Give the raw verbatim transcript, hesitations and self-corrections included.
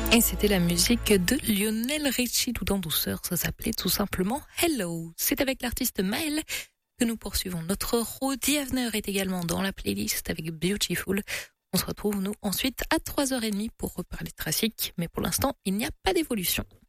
Et c'était la musique de Lionel Richie tout en douceur. Ça s'appelait tout simplement Hello. C'est avec l'artiste Maël que nous poursuivons. Notre Rodi Avener est également dans la playlist avec Beautiful. On se retrouve, nous, ensuite à trois heures trente pour reparler de trafic. Mais pour l'instant, il n'y a pas d'évolution.